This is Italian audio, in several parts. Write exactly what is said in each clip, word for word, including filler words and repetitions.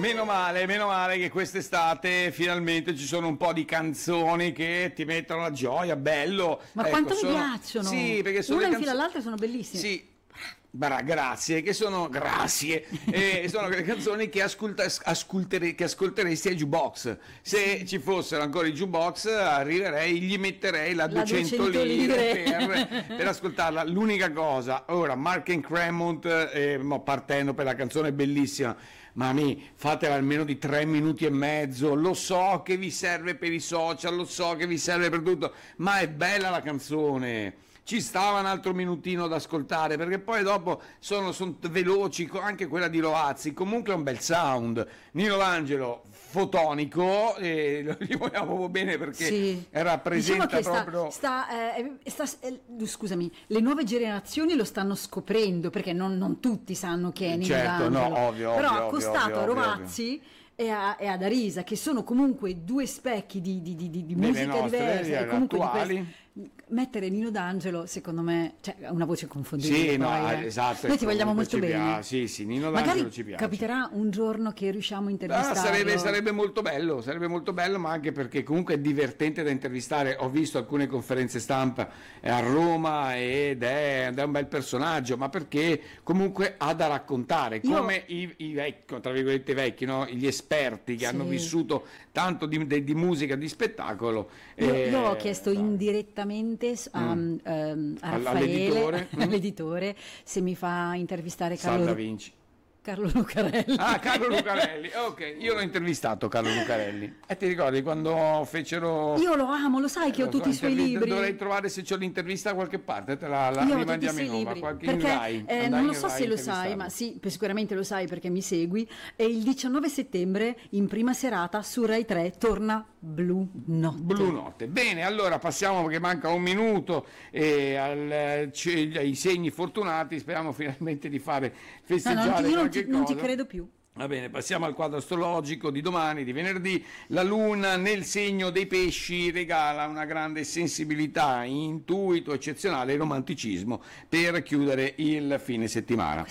Meno male, meno male che quest'estate finalmente ci sono un po' di canzoni che ti mettono la gioia, bello. Ma ecco, quanto sono... mi piacciono! Sì, perché sono una le in fila canzo- all'altra sono bellissime. Sì. Bra- grazie, che sono grazie, eh, sono quelle canzoni che, ascolta, ascoltere, che ascolteresti ai jukebox. Se ci fossero ancora i jukebox, arriverei, gli metterei la, La duecento duecento lire lire. per, per ascoltarla. L'unica cosa, ora Mark and Cremont, eh, mo partendo per la canzone bellissima, ma mi fatela almeno di tre minuti e mezzo. Lo so che vi serve per i social, lo so che vi serve per tutto, ma è bella la canzone. Ci stava un altro minutino da ascoltare, perché poi dopo sono, sono veloci, anche quella di Loazzi, comunque è un bel sound. Nino D'Angelo fotonico, e lo gli vogliamo proprio bene perché Sì. rappresenta diciamo che sta, proprio sta, eh, sta, eh, scusami, le nuove generazioni lo stanno scoprendo, perché non, non tutti sanno che è Nino certo, D'Angelo, no, ovvio, però ovvio, accostato ovvio, a ovvio, Rovazzi e a, e ad Arisa, che sono comunque due specchi di, di, di, di musica nostre, diversa e comunque di attuali. queste- mettere Nino D'Angelo secondo me, cioè, ha una voce confondibile. sì, no, poi, eh. esatto. Noi ti vogliamo comunque molto ci bene. piace. Sì, sì, Nino D'Angelo Magari ci piace. capiterà un giorno che riusciamo a Ah, intervistarlo. sarebbe, sarebbe molto bello, sarebbe molto bello, ma anche perché comunque è divertente da intervistare. Ho visto alcune conferenze stampa a Roma ed è, ed è un bel personaggio, ma perché comunque ha da raccontare, Io- come i, i vecchi, tra virgolette vecchi, no? Gli esperti che Sì. hanno vissuto tanto di, di, di musica, di spettacolo. Io, eh, io ho chiesto dai. indirettamente a, Mm. ehm, a All- Raffaele, all'editore? Mm. all'editore, se mi fa intervistare Sal Carlo, da Vinci. Carlo Lucarelli. Ah, Carlo Lucarelli, ok, io l'ho intervistato Carlo Lucarelli. E ti ricordi quando fecero... Io lo amo, lo sai che ho tutti i suoi intervi- libri. Dovrei trovare se c'ho l'intervista da qualche parte, te la, la Io ho tutti i rimandiamo suoi in Roma, libri, qualche in perché Rai. eh, Andai non lo in so Rai se a lo sai, intervistarlo. ma sì, sicuramente lo sai perché mi segui. E il diciannove settembre, in prima serata, su Rai tre, torna Blu Notte. Blu Notte. Bene, allora passiamo perché manca un minuto e al, c- ai segni fortunati, speriamo finalmente di fare No, festeggiare non ti- io non qualche ti, non ti cosa. credo più. Va bene, passiamo al quadro astrologico di domani, di venerdì. La luna nel segno dei pesci regala una grande sensibilità, intuito eccezionale e romanticismo per chiudere il fine settimana.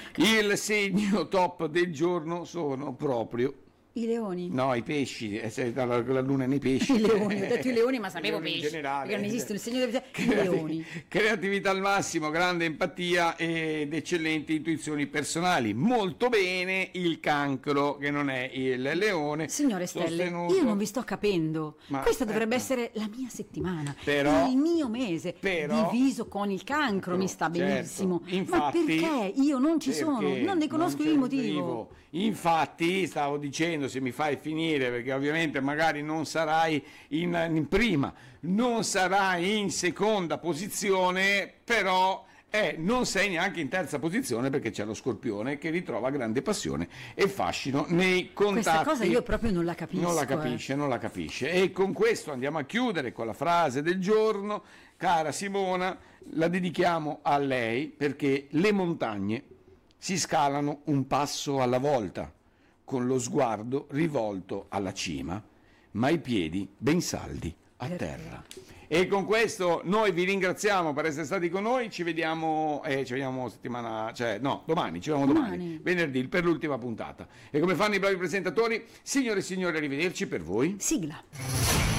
Il segno top del giorno sono proprio... I leoni. No, i pesci, eh, se- la, la luna nei pesci. I leoni, ho detto i leoni, ma sapevo I leoni in pesci, generale. perché non esiste il segno del i Creati- leoni. Creatività al massimo, grande empatia ed eccellenti intuizioni personali. Molto bene il cancro, che non è il leone. Signore Stelle, sostenuto- io non vi sto capendo. Ma Questa dovrebbe aspetta. essere la mia settimana, Però- il mio mese, però- diviso con il cancro, mi sta Certo, benissimo. infatti- Ma perché io non ci sono? perché Non ne conosco c'è il un motivo. Infatti, stavo dicendo, se mi fai finire, perché ovviamente magari non sarai in, in prima, non sarai in seconda posizione, però eh, non sei neanche in terza posizione perché c'è lo Scorpione che ritrova grande passione e fascino nei contatti. Questa cosa io proprio non la capisco. Non la eh. capisce, non la capisce. E con questo andiamo a chiudere con la frase del giorno. Cara Simona, la dedichiamo a lei perché le montagne si scalano un passo alla volta, con lo sguardo rivolto alla cima, ma i piedi ben saldi a terra. E con questo noi vi ringraziamo per essere stati con noi, ci vediamo, eh, ci vediamo settimana, cioè no, domani, ci vediamo domani, Domani. venerdì, per l'ultima puntata. E come fanno i bravi presentatori, signore e signori, arrivederci per voi. Sigla.